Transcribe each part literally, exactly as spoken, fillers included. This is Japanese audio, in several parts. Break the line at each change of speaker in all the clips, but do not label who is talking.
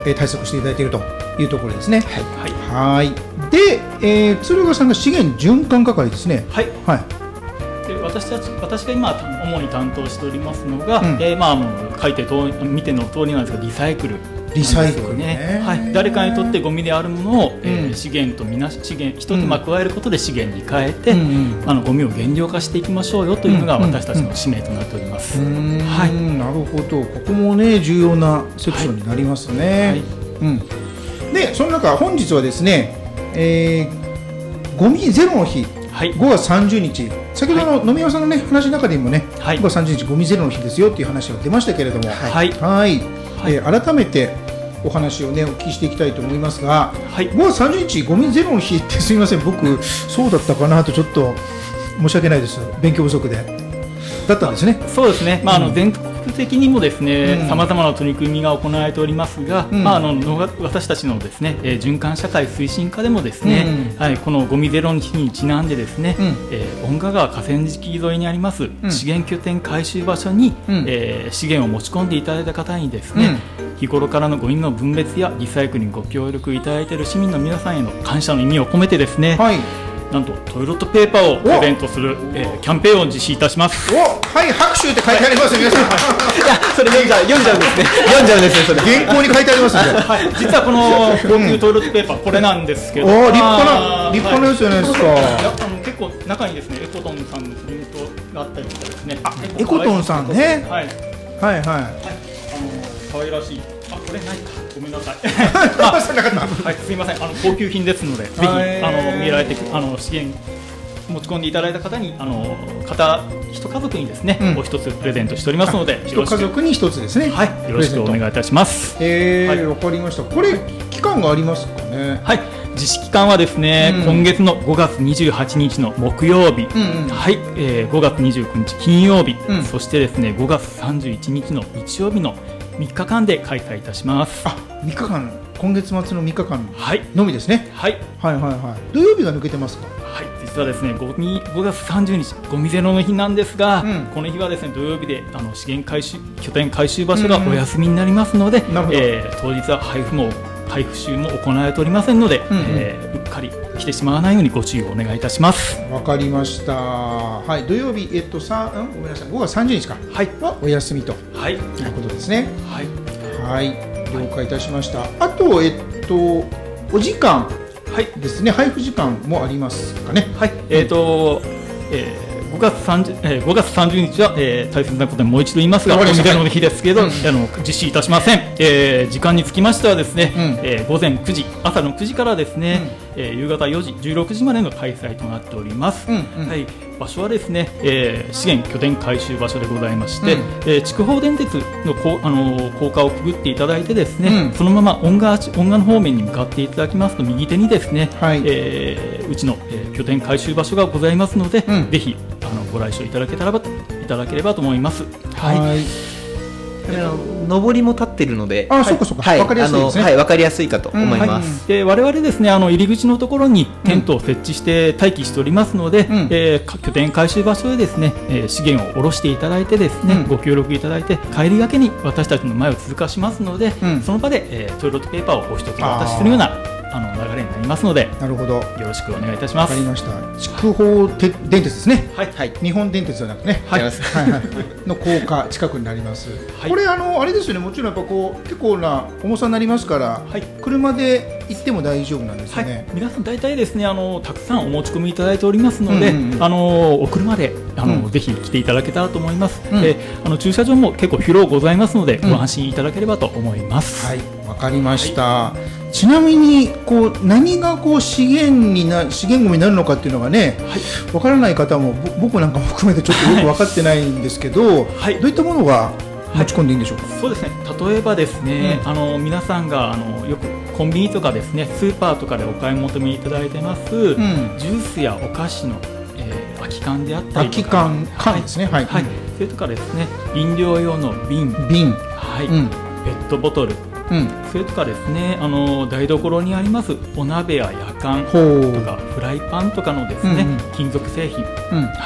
えー、対策していただいているというところですね。はい。はいで、えー、鶴ヶさんが資源循環係ですね。
はい。
はい。
で私たち私が今主に担当しておりますのが、うん、えー、まあもう書いてと見ての通りなんですがリサイクル。
リサイクルね、
はい、誰かにとってゴミであるものを、うん、えー、資源とみな資源一手間加えることで資源に変えて、うん、あのゴミを減量化していきましょうよというのが私たちの使命となっております。
うんうん、はい、なるほど。ここもね重要なセクションになりますね。はいはい、うん、でその中本日はですね、えー、ゴミゼロの日、はい、ごがつさんじゅうにち、先ほどの飲み屋さんの、ね、話の中でもね、はい、ごがつさんじゅうにちゴミゼロの日ですよっていう話が出ましたけれども、はい、はい、はい、えー、改めてお話をねお聞きしていきたいと思いますが、はい、ごがつさんじゅうにちゴミゼロの日ってすみません、僕そうだったかなとちょっと申し訳ないです、勉強不足でだったんですね。
そうですね、まあ、あの全国的にもですねさまざまな取り組みが行われておりますが、うん、まあ、あの私たちのですね、えー、循環社会推進課でもですね、うん、はい、このゴミゼロの日にちなんでですね、うん、えー、遠賀川河川敷沿いにあります、うん、資源拠点回収場所に、うん、えー、資源を持ち込んでいただいた方にですね、うん、日頃からのゴミの分別やリサイクルにご協力いただいている市民の皆さんへの感謝の意味を込めてですね、はい、なんとトイレットペーパーをプレゼントする、えー、キャンペーンを実施いたします。
お、はい、拍手って書いてあります、はい、皆さん。い
や、それ読んじゃう、読んじゃうんですね。読んじゃうんですね、それ。
原稿に書いてありますんで。
はい、実はこの高級トイレットペーパー、これなんですけど。
お、立派な、立派なやつじゃないですか。
はい、あの結構中にですね、エコトンさんのプリントがあったりとかですね。
あ、エコトンさんね。
はい。
はいはい。はい、あの
可愛らしい。あ、これないか。ごめんなさい。
あ、そんなかった。
はい、すみません。あの高級品ですので、ぜひあの見られてあの資源持ち込んでいただいた方にあの方一家族にですね、うん、お一つプレゼントしておりますので、
一家族に一つですね。
はい、よろしくお願いいたします。
ええー、わ、はい、かりました。これ期間がありますかね。
はい、実施期間はですね、うん、今月のごがつにじゅうはちにちの木曜日、うんうん、はい、えー、ごがつにじゅうくにち金曜日、うん、そしてですねごがつさんじゅういちにちの日曜日のみっかかんで開催いたします。
あ、みっかかん、今月末のみっかかんのみですね。はい、はいはいはいはい。土曜日が抜けてますか。
はい、実はですねごがつさんじゅうにちゴミゼロの日なんですが、うん、この日はですね土曜日であの資源回収拠点回収場所がお休みになりますので、うん、えー、当日は配布も配布集も行われておりませんので、うんうん、えー、うっかり来てしまわないようにご注意をお願いいたします。
わかりました。はい、土曜日、えっとさん、ごめんなさい、ごがつさんじゅうにちか、はい、はお休みと、はい、いうことですね。はい、はい、了解いたしました。あと、えっとお時間ですね、配布時間もありますかね。
はい、えっと、えーごがつさんじゅう、えー、ごがつさんじゅうにちは、えー、大切なことにもう一度言いますが、ゴミゼロの日ですけど、うん、あの実施いたしません。えー、時間につきましてはですね、うん、えー、午前くじ、朝のくじからですね、うん、えー、夕方よじ、じゅうろくじまでの開催となっております。うんうん、はい、場所はですね、えー、資源拠点回収場所でございまして、うん、えー、筑豊電鉄のこうあの高架をくぐっていただいてですね、うん、そのまま恩賀恩賀の方面に向かっていただきますと右手にですね、はい、えー、うちの、えー、拠点回収場所がございますので、うん、ぜひあのご来所いただけたらばいただければと思います。はい。はい、
上りも立っているので、
あ、そうかそうか、わかりやすいですね。
はい、わかりやすいかと思います。
で、我々ですね、あの入り口のところにテントを設置して待機しておりますので、うん、えー、拠点回収場所でですね、えー、資源を下ろしていただいてですね、うん、ご協力いただいて帰りがけに私たちの前を通過しますので、うん、その場で、えー、トイレットペーパーをお一つお渡しするようなあの流れになりますので、
なるほど、よ
ろしくお願いいたします。
わかりました。筑豊電鉄ですね。はい、はい、日本電鉄ではなくね、はい、はいはい、の高架近くになります。はい、これあのあれですよね、もちろんやっぱこう結構な重さになりますから、はい、車で行っても大丈夫なんですよね。はい、皆
さん大体ですね、あのたくさんお持ち込みいただいておりますので、うんうん、あのお車であの、うん、ぜひ来ていただけたらと思います。うん、で、あの駐車場も結構広ございますので、うん、ご安心いただければと思います。
はい、わかりました。はい、ちなみにこう何がこう資源にな資源ゴミになるのかっていうのがね、はい、分からない方も僕なんかも含めてちょっとよく分かってないんですけど、はい、どういったものが持ち込んでいいんでしょうか。
はい、そうですね、例えばですね、うん、あの皆さんがあのよくコンビニとかですね、スーパーとかでお買い求めいただいてます、うん、ジュースやお菓子の、えー、空き缶であったりとか、
空き缶缶ですね、はい、
はい、それとかですね、飲料用の瓶
瓶、
はい、うん、ペットボトル、うん、それとかですね、あの台所にありますお鍋ややかんとかフライパンとかのですね、うんうん、金属製品、うん、はい、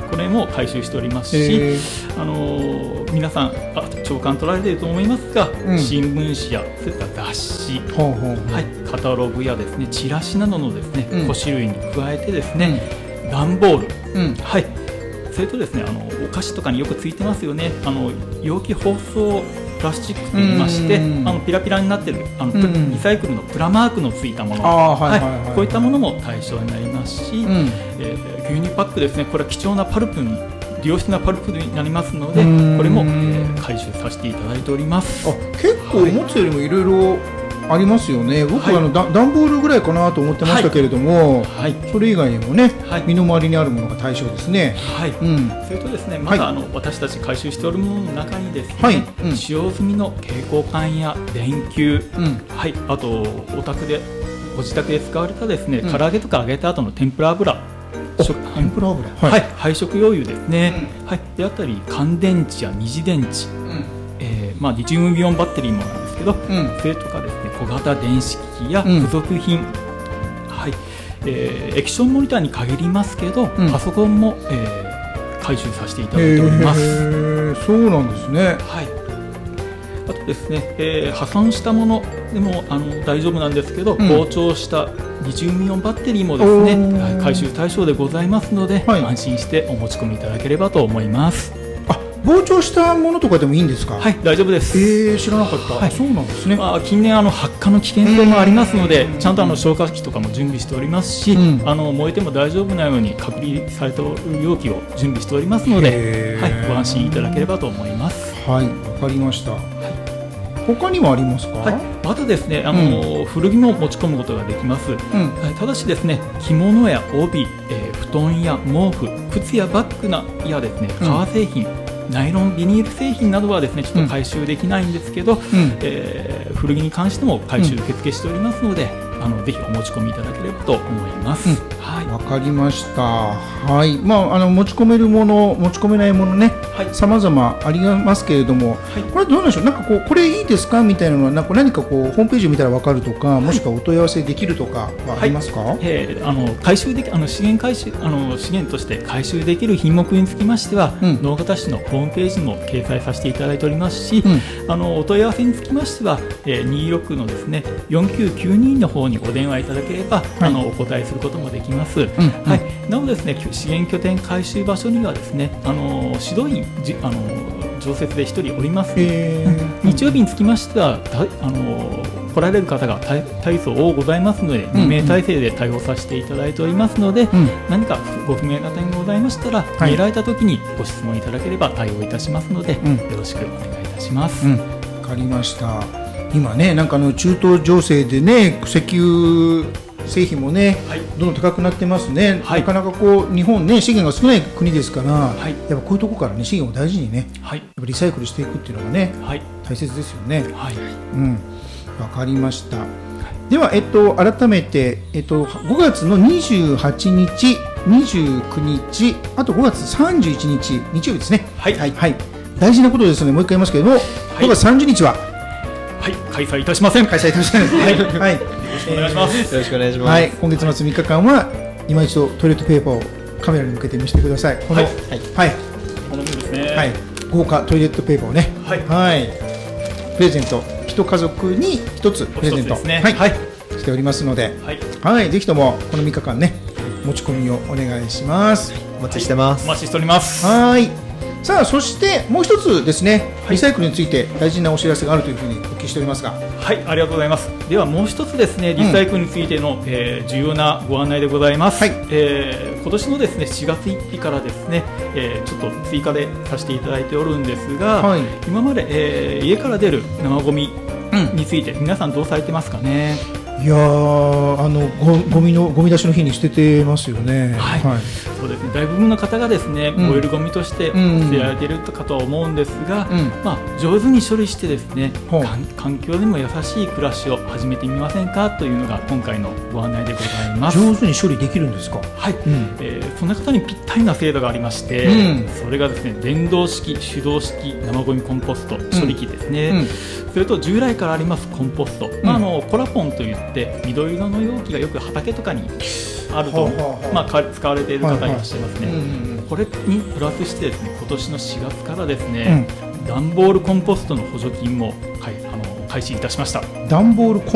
これも回収しておりますし、あの皆さんあ長官取られていると思いますが、うん、新聞紙やそういった雑誌、ほうほうほう、はい、カタログやですねチラシなどのですね、うん、古紙類に加えてですね、うん、段ボール、うん、はい、それとですねあのお菓子とかによくついてますよね、あの容器包装プラスチックといいまして、あのピラピラになっているあのリサイクルのプラマークのついたもの、はいはい、こういったものも対象になりますし、うん、えー、牛乳パックですね、これは貴重なパルプに良質なパルプになりますので、これも、えー、回収させていただいております。
あ、結構思ったよりもいろいろありますよね。僕はあの、はい、段ボールぐらいかなと思ってましたけれども、はい、それ以外にもね、はい、身の回りにあるものが対象ですね。はい、うん、それとですね、まだ、はい、あの私たち回収しておるものの中にですね、はい、うん、使用済みの蛍光管や電球、うん、はい、あとお宅でご自宅で使われたですね、うん、唐揚げとか揚げた後の天ぷら油、 天ぷら油、
はい、はい、配色用油ですね、うん、はい、であったり乾電池や二次電池、うん、えーまあ、リチウムイオンバッテリーもなんですけど、うん、それとかですね小型電子機器や付属品、うん、はい、えー、液晶モニターに限りますけど、うん、パソコンも、えー、回収させていただいております。へ
ー、そうなんですね。
はい、あとですね、えー、破損したものでもあの大丈夫なんですけど、うん、膨張したリチウムイオンバッテリーもですね回収対象でございますので、はい、安心してお持ち込みいただければと思います。
膨張したものとかでもいいんですか？
はい、大丈夫です。
えー、知らなかった。はい、そうなんですね。
まあ、近年あの発火の危険性もありますので、ちゃんとあの消火器とかも準備しておりますし、うん、あの燃えても大丈夫なように隔離された容器を準備しておりますので、はい、ご安心いただければと思います。
はい、わかりました。はい、他にもありますか？
はい、またですね、あの、うん、古着も持ち込むことができます。うん、はい、ただしですね、着物や帯、えー、布団や毛布、靴やバッグなやですね、革製品、うん、ナイロンビニール製品などはですねちょっと回収できないんですけど、うん、えー、古着に関しても回収受付しておりますので、うん、あのぜひお持ち込みいただければと思います。うん、はい、
わかりました。はい、まああの持ち込めるもの、持ち込めないものね、さまざまありますけれども、はい、これどうなんでしょう。なんかこうこれいいですかみたいなのはなんか何かこうホームページを見たらわかるとか、はい、もしくはお問い合わせできるとかはありますか？はい、
えー、あの回収できあの資源回収あの資源として回収できる品目につきましては、うん、直方市のホームページも掲載させていただいておりますし、うん、あのお問い合わせにつきましては、えー、にじゅうろくのですねよんきゅうきゅうにの方にお電話いただければ、はい、あのお答えすることもできます。うん、はい、なおですね資源拠点回収場所にはですねあの指導員じあの常設でひとりおります。日曜日につきましてはあの来られる方が大層多ございますので、うんうん、にめい体制で対応させていただいておりますので、うん、何かご不明な点がございましたら、はい、見られたときにご質問いただければ対応いたしますので、うん、よろしくお願いいたします。わ、
うん、かりました。今ねなんかあの中東情勢でね石油製品もね、はい、どんどん高くなってますね。はい、なかなかこう日本ね資源が少ない国ですから、はい、やっぱこういうところからね資源を大事にね、はい、やっぱリサイクルしていくっていうのがね、はい、大切ですよね。はい、うん、わかりました。はい、ではえっと改めてえっとごがつのにじゅうはちにち、にじゅうくにち、あとごがつさんじゅういちにち日曜日ですね。はいはい、はい、大事なことですのでもう一回言いますけれども、はい、ごがつさんじゅうにちは
はい開催いたしません。
開催いたしません。はい。はい。
よろしくお願いします。
よろしくお願いします。
はい、今月末みっかかんは今一度トイレットペーパーをカメラに向けて見せてください。この、はい、はい、
このですね。
はい、豪華トイレットペーパーをね、はい、はい、プレゼント、一家族に一つプレゼント、ね、はい、はい、しておりますので、はい、はい、ぜひともこのみっかかんね、持ち込みをお願いします。
お待ちしてます。
お待ちしております。
はい。さあそしてもう一つですね、リサイクルについて大事なお知らせがあるというふうにお聞きしておりますが、
はい、ありがとうございます。ではもう一つですねリサイクルについての、うん、えー、重要なご案内でございます。はい、えー、今年のですねしがつついたちからですね、えー、ちょっと追加でさせていただいておるんですが、はい、今まで、えー、家から出る生ゴミについて、うん、皆さんどうされてますかね。
いやー、あのゴゴミのゴミ出しの日に捨ててますよね。はい、はい、
そうですね。大部分の方がですね、うん、燃えるゴミとして捨てられているかとは思うんですが、うん、まあ上手に処理してですね、うん、環境にも優しい暮らしを始めてみませんかというのが今回のご案内でございます。
上手に処理できるんですか。
はい、うん、えー、そんな方にぴったりな制度がありまして、うん、それがですね電動式手動式生ゴミコンポスト処理機ですね。うんうん、それと従来からありますコンポスト、うん、まあ、あのコラポンといって緑色の容器がよく畑とかにあると、まあ、使われている方いらっしゃいますね。これにプラスしてですね、今年のしがつからですね、うん、段ボールコンポストの補助金も、はい、あの開始いたしました。
段ボールコ